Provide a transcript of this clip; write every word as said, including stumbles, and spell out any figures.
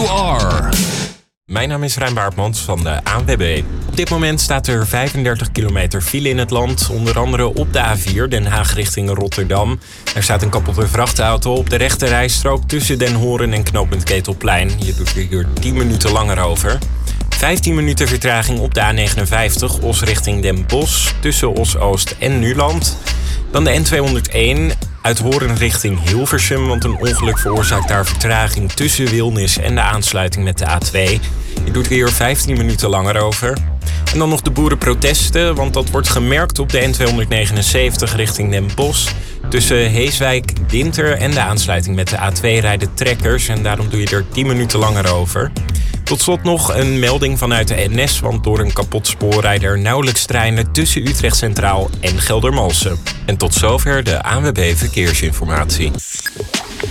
you are. Mijn naam is Rijn Baartmans van de A N W B. Op dit moment staat er vijfendertig kilometer file in het land. Onder andere op de A vier, Den Haag richting Rotterdam. Er staat een kapotte vrachtauto op de rechte rijstrook tussen Den Horen en knooppunt Ketelplein. Je doet er hier tien minuten langer over. vijftien minuten vertraging op de A negenenvijftig, Os richting Den Bosch, tussen Os-Oost en Nuland. Dan de N tweehonderdéén, uit Horen richting Hilversum, want een ongeluk veroorzaakt daar vertraging tussen Wilnis en de aansluiting met de A twee. Je doet er hier vijftien minuten langer over. En dan nog de boerenprotesten, want dat wordt gemerkt op de N tweehonderdnegenenzeventig richting Den Bosch. Tussen Heeswijk, Dinter en de aansluiting met de A twee rijden trekkers en daarom doe je er tien minuten langer over. Tot slot nog een melding vanuit de N S, want door een kapot spoor rijden er nauwelijks treinen tussen Utrecht Centraal en Geldermalsen. En tot zover de A N W B Verkeersinformatie.